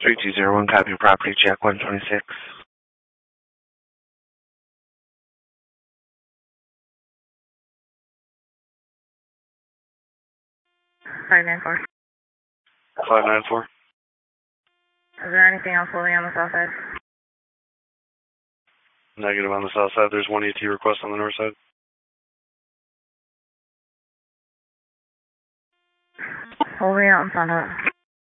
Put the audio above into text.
3201, copy property, Jack 126. 594. 594. Is there anything else holding on the south side? Negative on the south side. There's one ET request on the north side. Holding out in front of it.